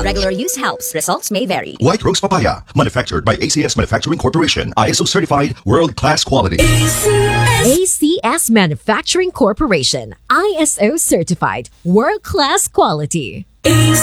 Regular use helps. Results may vary. White Rose Papaya, manufactured by ACS Manufacturing Corporation, ISO certified, world-class quality. ACS Manufacturing Corporation, ISO certified, world-class quality.